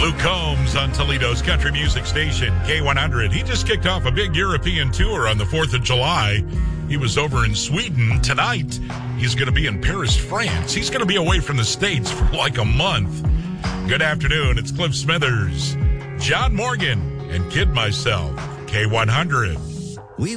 Luke Combs on Toledo's country music station, K100. He just kicked off a big European tour on the 4th of July. He was over in Sweden. Tonight, he's going to be in Paris, France. He's going to be away from the States for like a month. Good afternoon. It's Cliff Smithers, John Morgan, and Kid Myself, K100.